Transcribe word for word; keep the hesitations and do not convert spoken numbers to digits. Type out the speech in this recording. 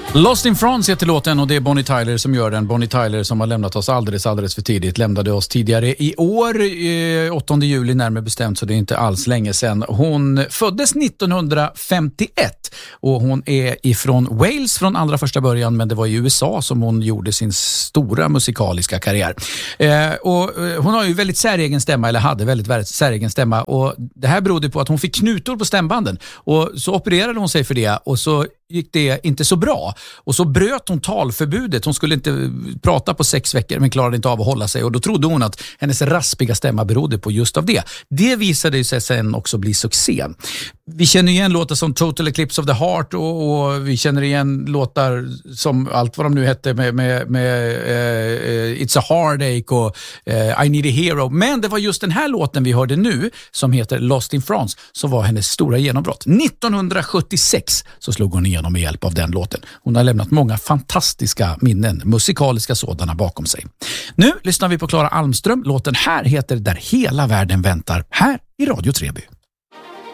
Lost in France heter låten och det är Bonnie Tyler som gör den. Bonnie Tyler som har lämnat oss alldeles, alldeles för tidigt. Lämnade oss tidigare i år, eh, åttonde juli närmare bestämt, så det är inte alls länge sedan. Hon föddes nittonhundrafemtioett och hon är ifrån Wales från allra första början, men det var i U S A som hon gjorde sin stora musikaliska karriär. Eh, och eh, hon har ju väldigt säregen stämma, eller hade väldigt, väldigt säregen stämma, och det här berodde på att hon fick knutor på stämbanden och så opererade hon sig för det och så gick det inte så bra. Och så bröt hon talförbudet. Hon skulle inte prata på sex veckor men klarade inte av att hålla sig. Och då trodde hon att hennes raspiga stämma berodde på just av det. Det visade sig sen också bli succé. Vi känner igen låtar som Total Eclipse of the Heart och, och vi känner igen låtar som allt vad de nu hette med, med, med uh, It's a Heartache och uh, I Need a Hero. Men det var just den här låten vi hörde nu som heter Lost in France som var hennes stora genombrott. nittonhundrasjuttiosex så slog hon igenom med hjälp av den låten. Hon har lämnat många fantastiska minnen, musikaliska sådana, bakom sig. Nu lyssnar vi på Clara Almström. Låten här heter Där hela världen väntar, här i Radio Treby.